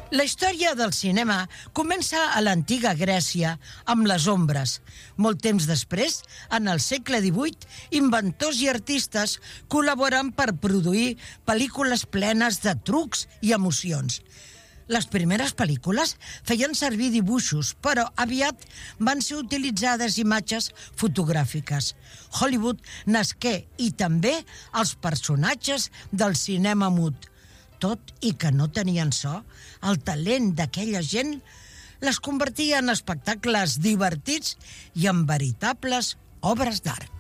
La història del cinema comença a l'antiga Grècia amb les ombres. Molt temps després, en el segle XVIII, inventors i artistes col·laboren per produir pel·lícules plenes de trucs i emocions. Les primeres pel·lícules feien servir dibuixos, però aviat van ser utilitzades imatges fotogràfiques. Hollywood nasqué i també els personatges del cinema mut. Tot i que no tenien so, el talent d'aquella gent les convertia en espectacles divertits i en veritables obres d'art.